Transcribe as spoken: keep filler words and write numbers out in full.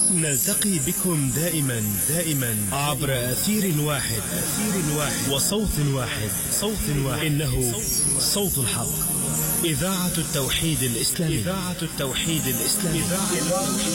نلتقي بكم دائما دائما عبر أثير واحد أثير واحد وصوت واحد صوت واحد إنه صوت الحق. إذاعة التوحيد الإسلامي. إذاعة التوحيد الإسلامي.